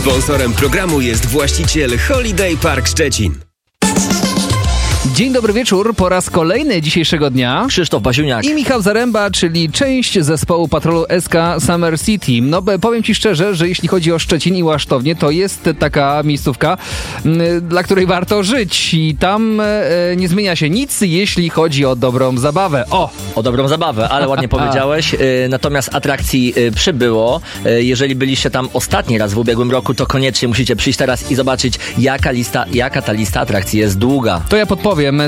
Sponsorem programu jest właściciel Holiday Park Szczecin. Dzień dobry wieczór, po raz kolejny dzisiejszego dnia. Krzysztof Basiuniak I Michał Zaręba, czyli część zespołu patrolu SK Summer City. No powiem Ci szczerze, że jeśli chodzi o Szczecin i Łasztownię, to jest taka miejscówka, dla której warto żyć. I tam nie zmienia się nic, jeśli chodzi o dobrą zabawę. O dobrą zabawę, ale ładnie powiedziałeś. Natomiast atrakcji przybyło. Jeżeli byliście tam ostatni raz w ubiegłym roku, to koniecznie musicie przyjść teraz i zobaczyć, jaka ta lista atrakcji jest długa. To ja podpowiem.